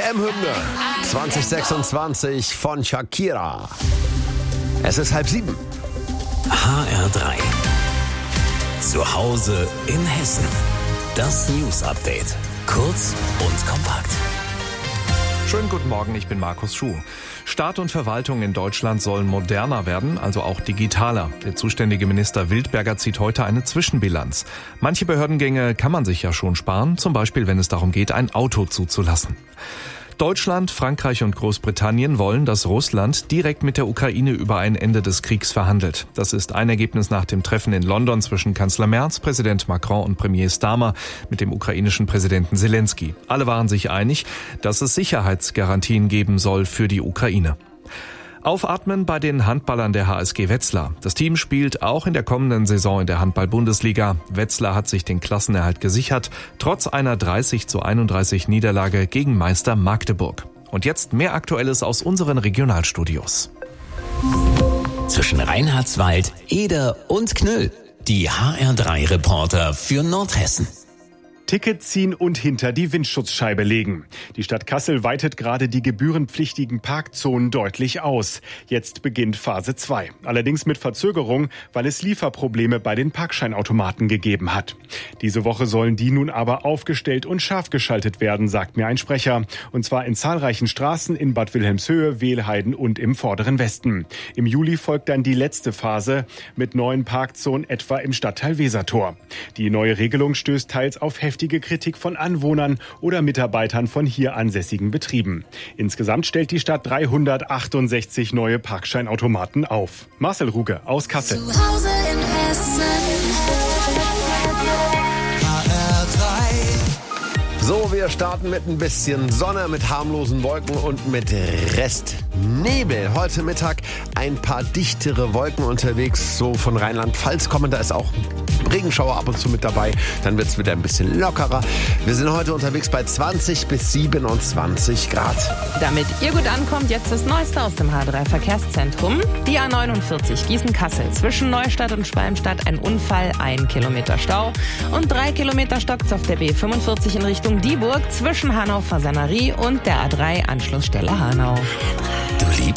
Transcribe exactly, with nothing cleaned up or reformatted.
M-Hymne zwanzig sechsundzwanzig von Shakira. Es ist halb sieben. H R drei. Zu Hause in Hessen. Das News Update. Kurz und kompakt. Schönen guten Morgen, ich bin Markus Schuh. Staat und Verwaltung in Deutschland sollen moderner werden, also auch digitaler. Der zuständige Minister Wildberger zieht heute eine Zwischenbilanz. Manche Behördengänge kann man sich ja schon sparen, zum Beispiel wenn es darum geht, ein Auto zuzulassen. Deutschland, Frankreich und Großbritannien wollen, dass Russland direkt mit der Ukraine über ein Ende des Kriegs verhandelt. Das ist ein Ergebnis nach dem Treffen in London zwischen Kanzler Merz, Präsident Macron und Premier Starmer mit dem ukrainischen Präsidenten Zelensky. Alle waren sich einig, dass es Sicherheitsgarantien geben soll für die Ukraine. Aufatmen bei den Handballern der H S G Wetzlar. Das Team spielt auch in der kommenden Saison in der Handball-Bundesliga. Wetzlar hat sich den Klassenerhalt gesichert, trotz einer dreißig zu einunddreißig Niederlage gegen Meister Magdeburg. Und jetzt mehr Aktuelles aus unseren Regionalstudios. Zwischen Reinhardswald, Eder und Knüll. Die H R drei Reporter für Nordhessen. Ticket ziehen und hinter die Windschutzscheibe legen. Die Stadt Kassel weitet gerade die gebührenpflichtigen Parkzonen deutlich aus. Jetzt beginnt Phase zwei. Allerdings mit Verzögerung, weil es Lieferprobleme bei den Parkscheinautomaten gegeben hat. Diese Woche sollen die nun aber aufgestellt und scharf geschaltet werden, sagt mir ein Sprecher. Und zwar in zahlreichen Straßen in Bad Wilhelmshöhe, Wehlheiden und im vorderen Westen. Im Juli folgt dann die letzte Phase mit neuen Parkzonen etwa im Stadtteil Wesertor. Die neue Regelung stößt teils auf heftige Kritik von Anwohnern oder Mitarbeitern von hier ansässigen Betrieben. Insgesamt stellt die Stadt dreihundertachtundsechzig neue Parkscheinautomaten auf. Marcel Ruge aus Kassel. Zu Hause in Hessen. H R drei. So, wir starten mit ein bisschen Sonne, mit harmlosen Wolken und mit Restnebel. Heute Mittag ein paar dichtere Wolken unterwegs, so von Rheinland-Pfalz kommen. Da ist auch Regenschauer ab und zu mit dabei. Dann wird es wieder ein bisschen lockerer. Wir sind heute unterwegs bei zwanzig bis siebenundzwanzig Grad. Damit ihr gut ankommt, jetzt das Neueste aus dem H drei Verkehrszentrum. Die A neunundvierzig Gießen-Kassel. Zwischen Neustadt und Schwalmstadt ein Unfall, ein Kilometer Stau. Und drei Kilometer stockt's auf der B fünfundvierzig in Richtung Dieburg zwischen Hanau-Fasanerie und der A drei Anschlussstelle Hanau. Du liebst